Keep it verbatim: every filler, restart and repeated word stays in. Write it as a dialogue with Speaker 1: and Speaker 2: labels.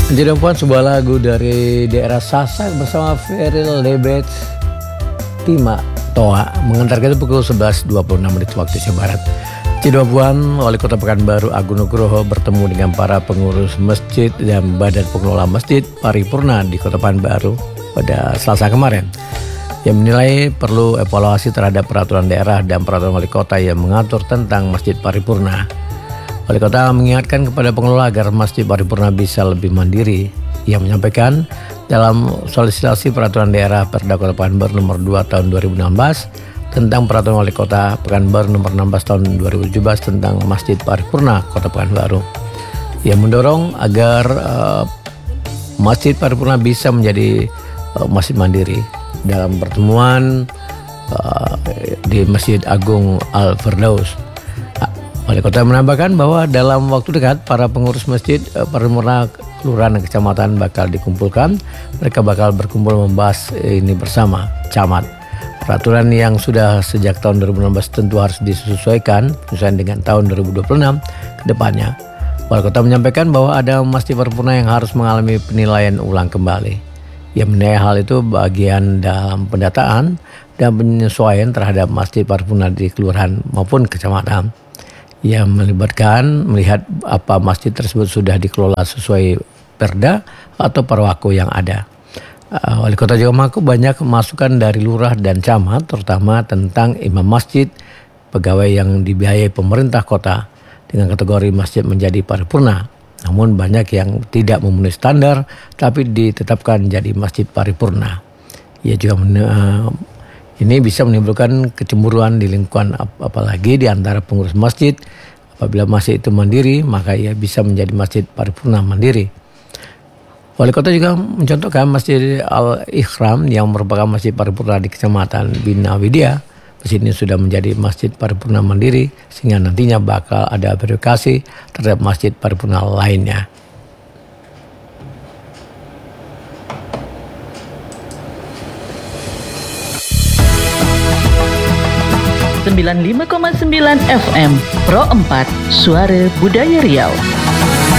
Speaker 1: Jadi puan, sebuah lagu dari daerah Sasak bersama Feril Lebet Tima Toa mengantarkan pukul sebelas dua puluh enam menit waktu Indonesia Barat. Jadi puan, Wali Kota Pekanbaru Agung Nugroho bertemu dengan para pengurus masjid dan badan pengelola masjid paripurna di Kota Pekanbaru pada Selasa kemarin, yang menilai perlu evaluasi terhadap peraturan daerah dan peraturan wali kota yang mengatur tentang masjid paripurna. Wali Kota mengingatkan kepada pengelola agar masjid paripurna bisa lebih mandiri. Ia menyampaikan dalam solisitasi peraturan daerah Perda Kota Pekanbaru nomor dua tahun dua ribu enam belas tentang peraturan wali kota Pekanbaru nomor enam belas tahun dua ribu tujuh belas tentang masjid paripurna Kota Pekanbaru. Ia mendorong agar uh, masjid paripurna bisa menjadi uh, masjid mandiri. Dalam pertemuan uh, di Masjid Agung Al-Firdaus, Wali Kota menambahkan bahwa dalam waktu dekat para pengurus masjid uh, paripurna kelurahan dan kecamatan bakal dikumpulkan. Mereka bakal berkumpul membahas ini bersama camat. Peraturan yang sudah sejak tahun dua ribu enam belas tentu harus disesuaikan sesuai dengan tahun dua ribu dua puluh enam ke depannya. Wali Kota menyampaikan bahwa ada masjid paripurna yang harus mengalami penilaian ulang kembali. Ia menilai hal itu bagian dalam pendataan dan penyesuaian terhadap masjid paripurna di kelurahan maupun kecamatan. Ia melibatkan melihat apa masjid tersebut sudah dikelola sesuai perda atau perwaku yang ada. Uh, Wali Kota juga mengaku banyak masukan dari lurah dan camat, terutama tentang imam masjid, pegawai yang dibiayai pemerintah kota dengan kategori masjid menjadi paripurna. Namun banyak yang tidak memenuhi standar tapi ditetapkan jadi masjid paripurna. Ia juga men- uh, ini bisa menimbulkan kecemburuan di lingkungan, ap- apalagi di antara pengurus masjid. Apabila masjid itu mandiri, maka ia bisa menjadi masjid paripurna mandiri. Wali Kota juga mencontohkan Masjid Al-Ikhram yang merupakan masjid paripurna di Kecamatan Bina Widya. Masjid ini sudah menjadi masjid paripurna mandiri sehingga nantinya bakal ada verifikasi terhadap masjid paripurna lainnya.
Speaker 2: sembilan puluh lima koma sembilan F M Pro empat Suara Budaya Riau.